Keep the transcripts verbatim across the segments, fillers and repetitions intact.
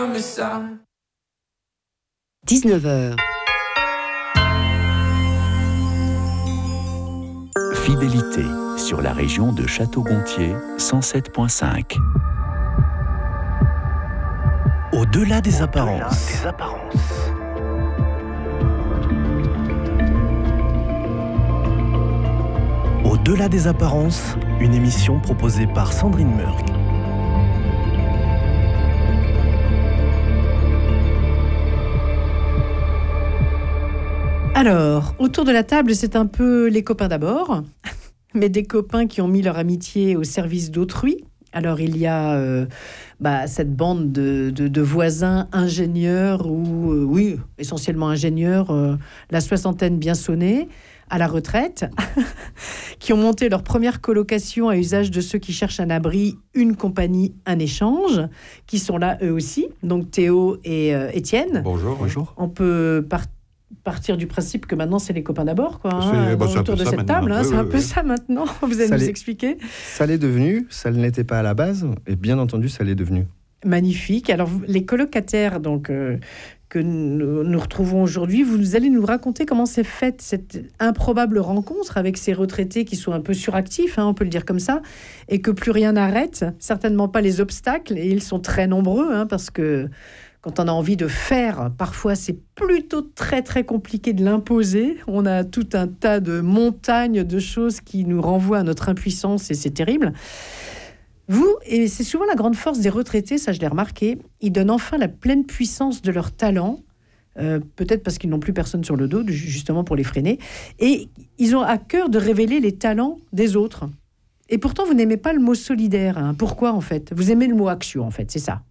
dix-neuf heures. Fidélité sur la région de Château-Gontier, cent sept virgule cinq. Au-delà des apparences. Des apparences. Au-delà des apparences, une émission proposée par Sandrine Meurg. Alors, autour de la table, c'est un peu les copains d'abord, mais des copains qui ont mis leur amitié au service d'autrui. Alors, il y a euh, bah, cette bande de, de, de voisins ingénieurs, ou euh, oui, essentiellement ingénieurs, euh, la soixantaine bien sonnée, à la retraite, qui ont monté leur première colocation à usage de ceux qui cherchent un abri, une compagnie, un échange, qui sont là eux aussi, donc Théo et euh, Étienne. Bonjour. Bonjour. On peut partir partir du principe que maintenant c'est les copains d'abord, quoi, hein, C'est- bah, c'est un autour peu de ça cette maintenant. table, hein, Oui, c'est oui, un peu oui. ça maintenant. Vous allez Ça nous l'est. expliquer. Ça l'est devenu, ça ne l'était pas à la base, et bien entendu, ça l'est devenu. Magnifique. Alors vous- les colocataires, donc euh, que nous, nous retrouvons aujourd'hui, vous allez nous raconter comment s'est faite cette improbable rencontre avec ces retraités qui sont un peu suractifs, hein, on peut le dire comme ça, et que plus rien n'arrête, certainement pas les obstacles, et ils sont très nombreux, hein, parce que quand on a envie de faire, parfois c'est plutôt très très compliqué de l'imposer. On a tout un tas de montagnes de choses qui nous renvoient à notre impuissance et c'est terrible. Vous, et c'est souvent la grande force des retraités, ça je l'ai remarqué, ils donnent enfin la pleine puissance de leur talent, euh, peut-être parce qu'ils n'ont plus personne sur le dos, justement pour les freiner, et ils ont à cœur de révéler les talents des autres. Et pourtant, vous n'aimez pas le mot solidaire, hein. Pourquoi en fait ? Vous aimez le mot action, en fait, c'est ça.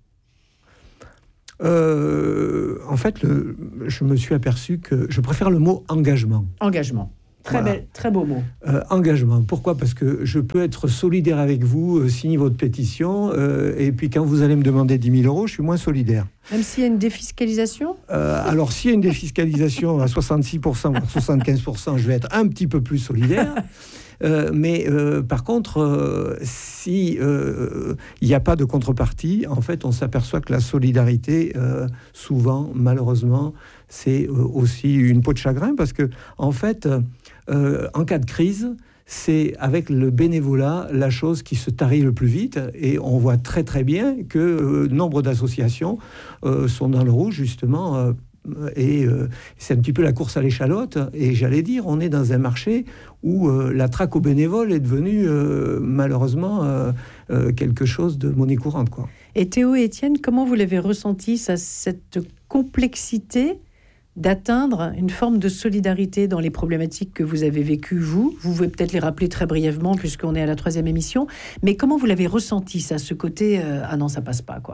Euh, en fait, le, je me suis aperçu que je préfère le mot engagement. Engagement. Très, Voilà. bel, très beau mot. Euh, engagement. Pourquoi ? Parce que je peux être solidaire avec vous, euh, signer votre pétition, euh, et puis quand vous allez me demander dix mille euros, je suis moins solidaire. Même s'il y a une défiscalisation ? Euh, alors, s'il y a une défiscalisation à soixante-six pour cent ou soixante-quinze pour cent, je vais être un petit peu plus solidaire. Euh, mais euh, par contre, euh, si euh, il n'y a pas de contrepartie, en fait, on s'aperçoit que la solidarité, euh, souvent, malheureusement, c'est euh, aussi une peau de chagrin, parce que, en fait, euh, en cas de crise, c'est avec le bénévolat la chose qui se tarit le plus vite, et on voit très très bien que euh, nombre d'associations euh, sont dans le rouge, justement. Euh, Et euh, c'est un petit peu la course à l'échalote. Et j'allais dire, on est dans un marché où euh, la traque aux bénévoles est devenue euh, malheureusement euh, euh, quelque chose de monnaie courante, quoi. Et Théo et Étienne, comment vous l'avez ressenti, ça, cette complexité d'atteindre une forme de solidarité dans les problématiques que vous avez vécues, vous ? Vous pouvez peut-être les rappeler très brièvement, puisqu'on est à la troisième émission. Mais comment vous l'avez ressenti, ça, ce côté euh, « ah non, ça passe pas », quoi ?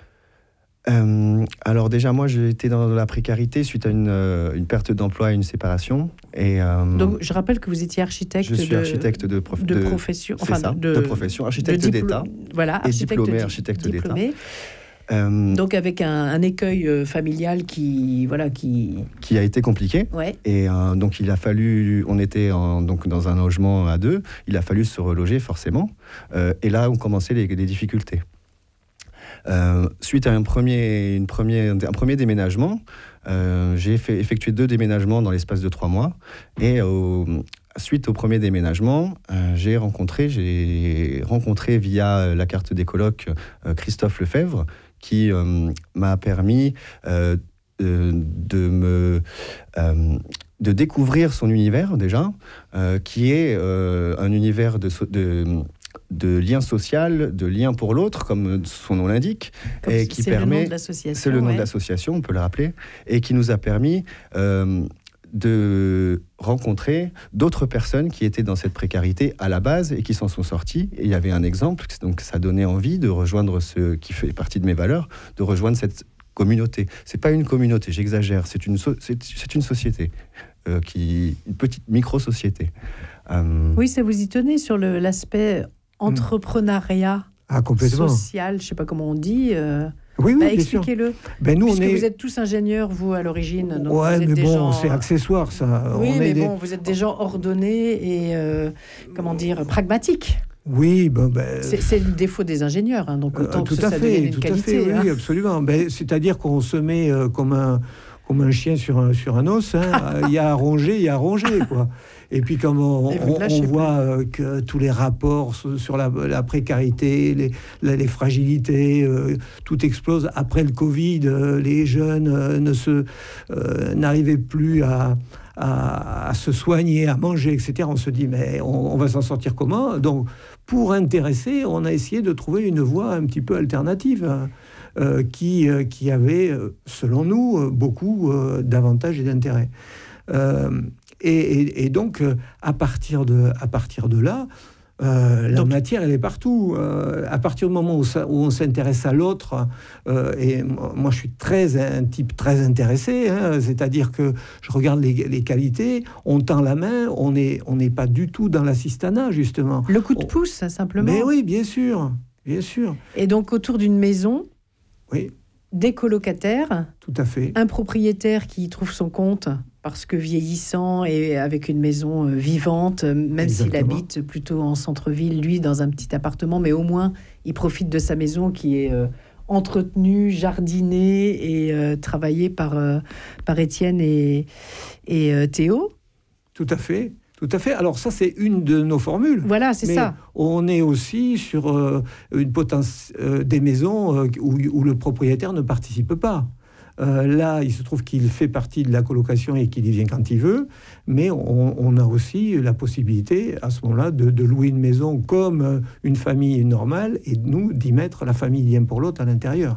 Euh, alors déjà, moi, j'ai été dans la précarité suite à une, euh, une perte d'emploi et une séparation. Et, euh, Donc, je rappelle que vous étiez architecte. je suis de, architecte de, prof, de de profession. c'est ça, de, de profession, architecte de diplo- d'État. Voilà, et architecte diplômé di- architecte diplômé. d'État. Euh, Donc, avec un, un écueil euh, familial qui, voilà, qui. qui a été compliqué. Ouais. Et euh, donc, il a fallu, on était en, donc dans un logement à deux, il a fallu se reloger forcément. Euh, et là ont commencé les, les difficultés. Euh, suite à un premier, une premier, un premier déménagement, euh, j'ai fait, effectué deux déménagements dans l'espace de trois mois. Et au, suite au premier déménagement, euh, j'ai rencontré, j'ai rencontré via la carte des colocs euh, Christophe Lefebvre, qui euh, m'a permis euh, de, de me... Euh, de découvrir son univers déjà, euh, qui est euh, un univers de... de de lien social, de lien pour l'autre, comme son nom l'indique, Comme et qui c'est permet... le nom de l'association. C'est le nom ouais. de l'association, on peut le rappeler, et qui nous a permis euh, de rencontrer d'autres personnes qui étaient dans cette précarité à la base et qui s'en sont sorties. Et il y avait un exemple, donc ça donnait envie de rejoindre ce qui fait partie de mes valeurs, de rejoindre cette communauté. C'est pas une communauté, j'exagère, c'est une, so- c'est, c'est une société, euh, qui, une petite micro-société. Euh, Oui, ça vous y tenez sur le, l'aspect entrepreneuriat Ah, complètement. social, je ne sais pas comment on dit. Euh, Oui, oui, bah, bien sûr. expliquez-le. Ben, nous, Puisque on est... vous êtes tous ingénieurs, vous, à l'origine. Donc Ouais, vous êtes mais des bon, gens... c'est accessoire, ça. Oui, On mais est des- bon, vous êtes des gens ordonnés et, euh, comment dire, pragmatiques. Oui, ben, ben, C'est, c'est le défaut des ingénieurs, hein, donc autant euh, que tout ça, à ça fait, devienne une tout qualité. à fait, hein. oui, absolument. Ben, c'est-à-dire qu'on se met euh, comme un comme un chien sur un sur un os. Hein. Il y a à ronger, il y a à ronger, quoi. Et puis comme on, Et vous on, ne lâchez on voit euh, que tous les rapports sur sur la, la précarité, les, la- les fragilités, euh, tout explose. Après le Covid, euh, les jeunes euh, ne se euh, n'arrivaient plus à, à, à se soigner, à manger, et cetera. On se dit, mais on, on va s'en sortir comment? Donc, pour intéresser, on a essayé de trouver une voie un petit peu alternative, hein, euh, qui, euh, qui avait, euh, selon nous, euh, beaucoup euh, d'avantages et d'intérêts. Euh, et, et- et donc, euh, à partir de, à partir de là, euh, la Donc- matière, elle est partout. Euh, à partir du moment où, ça- où on s'intéresse à l'autre, euh, et moi, moi, je suis très un type très intéressé, hein, c'est-à-dire que je regarde les, les qualités, on tend la main, on n'est on n'est pas du tout dans l'assistanat, justement. Le coup de On- pouce, simplement. Mais oui, bien sûr, bien sûr. Et donc, autour d'une maison, Oui, des colocataires, tout à fait. un propriétaire qui trouve son compte parce que vieillissant et avec une maison euh, vivante, euh, même s'il Exactement. habite plutôt en centre-ville, lui dans un petit appartement, mais au moins il profite de sa maison qui est euh, entretenue, jardinée et euh, travaillée par, euh, par Étienne et, et euh, Théo. Tout à fait. Tout à fait. Alors ça, c'est une de nos formules. Voilà, c'est Mais ça. on est aussi sur euh, une potence, euh, des maisons euh, où, où le propriétaire ne participe pas. Euh, là, il se trouve qu'il fait partie de la colocation et qu'il y vient quand il veut, mais on, on a aussi la possibilité, à ce moment-là, de, de louer une maison comme euh, une famille normale et nous, d'y mettre la famille l'un pour l'autre à l'intérieur.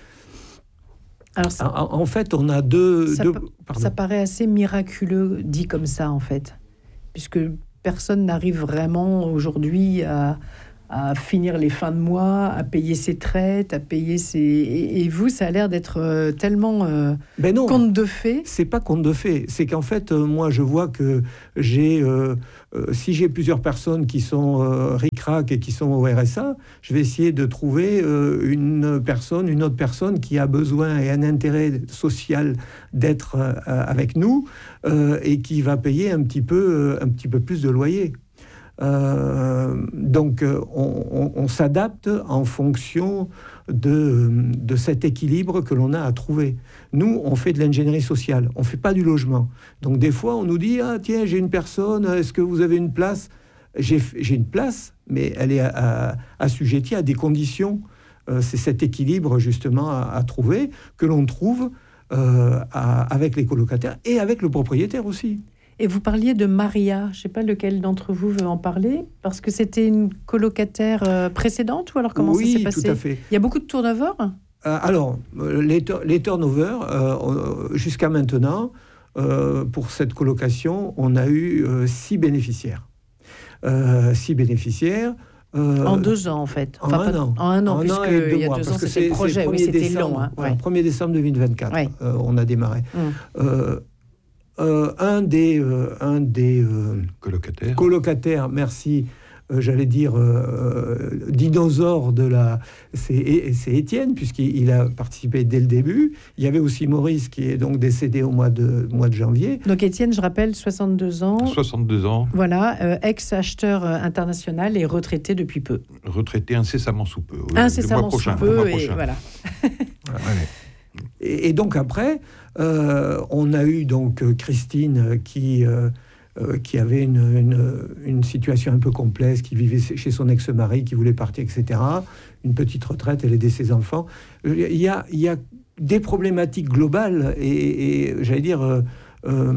Alors ça, En, en fait, on a deux... Ça deux- pa- pardon. ça paraît assez miraculeux dit comme ça, en fait, puisque personne n'arrive vraiment aujourd'hui à, à finir les fins de mois, à payer ses traites, à payer ses... Et, et vous, ça a l'air d'être euh, tellement euh, Ben non. conte de fées. C'est pas conte de fait. C'est qu'en fait, euh, moi, je vois que j'ai, euh, euh, si j'ai plusieurs personnes qui sont euh, ric-rac et qui sont au R S A, je vais essayer de trouver euh, une personne, une autre personne qui a besoin et un intérêt social d'être euh, avec nous euh, et qui va payer un petit peu, euh, un petit peu plus de loyer. Euh, donc, euh, on, on- on s'adapte en fonction de, de cet équilibre que l'on a à trouver. Nous, on fait de l'ingénierie sociale, on ne fait pas du logement. Donc, des fois, on nous dit « Ah, tiens, j'ai une personne, est-ce que vous avez une place ?» J'ai j'ai une place, mais elle est à- à- assujettie à des conditions. Euh, c'est cet équilibre, justement, à, à trouver, que l'on trouve euh, à- avec les colocataires et avec le propriétaire aussi. Et vous parliez de Maria, je ne sais pas lequel d'entre vous veut en parler, parce que c'était une colocataire euh, précédente, ou alors comment oui, ça s'est passé? tout à fait. Il y a beaucoup de turnover. Euh, alors, euh, les, tur- les turnovers, euh, on- jusqu'à maintenant, euh, pour cette colocation, on a eu euh, six bénéficiaires. Euh, six bénéficiaires. euh, En deux ans, en fait. en un pas- an. En un an, En puisque et deux il y a mois, deux parce ans, que c'était le c'est- projet. c'est Oui, premier c'était décembre, long. Hein, voilà, ouais. premier décembre deux mille vingt-quatre, Ouais. euh, on a démarré. Hum. Euh, euh, un des, euh, un des euh, Colocataire. colocataires, merci, euh, j'allais dire, euh, euh, dinosaure de la... C'est c'est Étienne, puisqu'il il a participé dès le début. Il y avait aussi Maurice, qui est donc décédé au mois de, mois de janvier. Donc Étienne, je rappelle, soixante-deux ans, soixante-deux ans, voilà, euh, ex-acheteur euh, international et retraité depuis peu. retraité incessamment sous peu. oui, Incessamment le mois prochain, sous le mois peu, et prochain. voilà. Et, et donc après, euh, on a eu donc euh, Christine qui, euh, euh, qui avait une, une, une situation un peu complexe, qui vivait chez son ex-mari, qui voulait partir, et cetera. Une petite retraite, elle aidait ses enfants. Il y a, il y a des problématiques globales et, et j'allais dire euh, euh,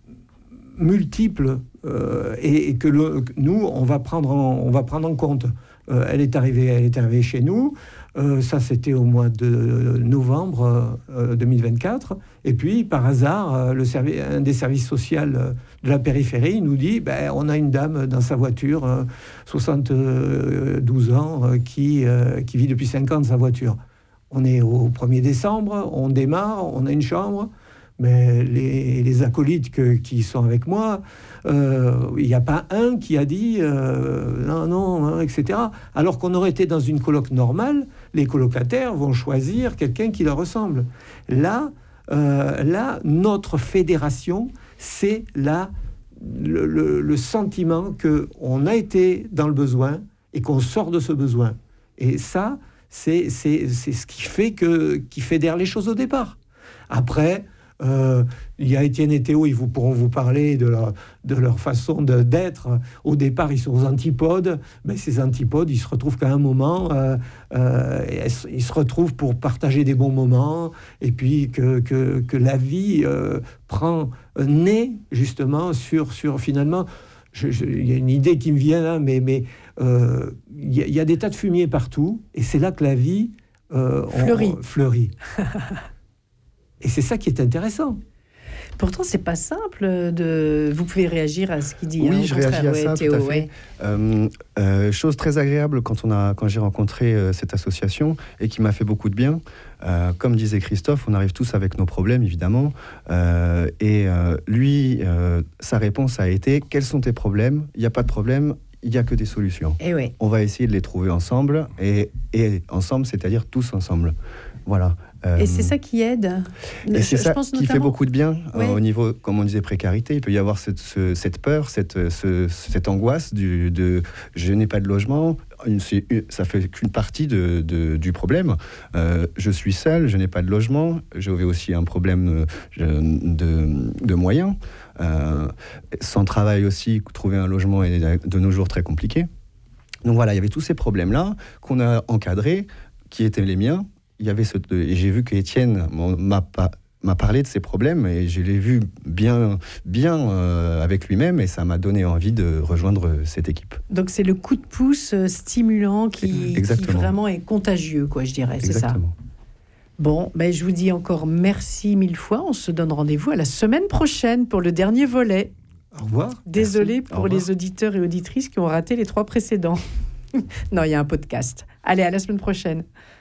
multiples euh, et, et que, le, que nous, on va prendre en, on va prendre en compte. Euh, elle est arrivée, elle est arrivée chez nous. Euh, ça, c'était au mois de novembre euh, deux mille vingt-quatre. Et puis, par hasard, euh, le servi- un des services sociaux euh, de la périphérie nous dit ben, on a une dame dans sa voiture, euh, soixante-douze ans, euh, qui, euh, qui vit depuis cinq ans dans sa voiture. On est au premier décembre, on démarre, on a une chambre. Mais les, les acolytes que- qui sont avec moi, euh, il n'y a pas un qui a dit euh, non, non, hein, et cetera. Alors qu'on aurait été dans une coloc normale, les colocataires vont choisir quelqu'un qui leur ressemble. Là, euh, là notre fédération, c'est là le, le- le sentiment qu'on a été dans le besoin et qu'on sort de ce besoin. Et ça, c'est, c'est, c'est ce qui fait que, qui fédère les choses au départ. Après, euh, il y a Étienne et Théo, ils vous pourront vous parler de leur, de leur façon de, d'être. Au départ, ils sont aux antipodes. Mais ces antipodes, ils se retrouvent qu'à un moment, euh, euh, ils se retrouvent pour partager des bons moments, et puis que, que, que la vie euh, prend euh, naît justement sur, sur finalement... Il y a une idée qui me vient là, mais mais euh, il y, y a des tas de fumier partout, et c'est là que la vie euh, fleurit. On, on, fleurit. Et c'est ça qui est intéressant. Pourtant, c'est pas simple de. Vous pouvez réagir à ce qu'il dit. Oui, hein, je réagis à ouais, ça, Théo, tout à fait. ouais. Euh, euh, chose très agréable quand, on a, quand j'ai rencontré euh, cette association et qui m'a fait beaucoup de bien. Euh, comme disait Christophe, on arrive tous avec nos problèmes, évidemment. Euh, et euh, lui, euh, sa réponse a été « Quels sont tes problèmes ? Il n'y a pas de problème, il n'y a que des solutions. Et ouais. On va essayer de les trouver ensemble, et, et ensemble, c'est-à-dire tous ensemble. » Voilà. Et c'est ça qui aide. Et c'est je, ça je pense qui notamment... fait beaucoup de bien oui. euh, au niveau, comme on disait, précarité. Il peut y avoir cette, ce, cette peur, cette, ce, cette angoisse du, de « je n'ai pas de logement ». C'est, ça fait qu'une partie de, de, du problème. Euh, je suis seul, je n'ai pas de logement. J'avais aussi un problème de, de, de moyens. Euh, sans travail aussi, trouver un logement est de nos jours très compliqué. Donc voilà, il y avait tous ces problèmes-là qu'on a encadrés, qui étaient les miens. Il y avait ce, et j'ai vu qu'Étienne m'a, m'a parlé de ses problèmes, et je l'ai vu bien, bien euh, avec lui-même, et ça m'a donné envie de rejoindre cette équipe. Donc c'est le coup de pouce stimulant qui, qui vraiment est contagieux, quoi, je dirais, c'est Exactement. ça. Bon, ben, je vous dis encore merci mille fois. On se donne rendez-vous à la semaine prochaine pour le dernier volet. Au revoir. Désolé Merci. pour les auditeurs et auditrices qui ont raté les trois précédents. Non, il y a un podcast. Allez, à la semaine prochaine.